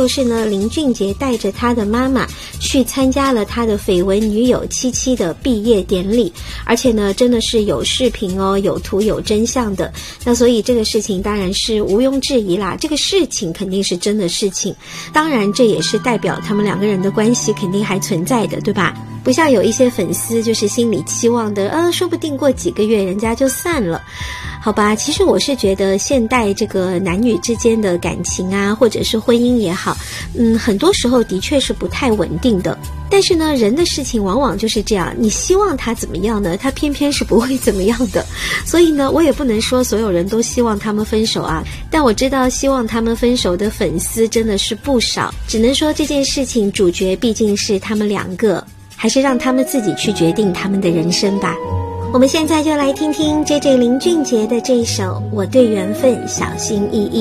就是呢，林俊杰带着他的妈妈去参加了他的绯闻女友七七的毕业典礼，而且呢，真的是有视频哦，有图有真相的。那所以这个事情当然是毋庸置疑啦，这个事情肯定是真的事情，当然这也是代表他们两个人的关系肯定还存在的，对吧？不像有一些粉丝就是心里期望的，说不定过几个月人家就散了。好吧，其实我是觉得现代这个男女之间的感情啊，或者是婚姻也好，很多时候的确是不太稳定的。但是呢，人的事情往往就是这样，你希望他怎么样呢？他偏偏是不会怎么样的。所以呢，我也不能说所有人都希望他们分手啊，但我知道希望他们分手的粉丝真的是不少，只能说这件事情主角毕竟是他们两个，还是让他们自己去决定他们的人生吧。我们现在就来听听 JJ 林俊杰的这一首《我对缘分小心翼翼》。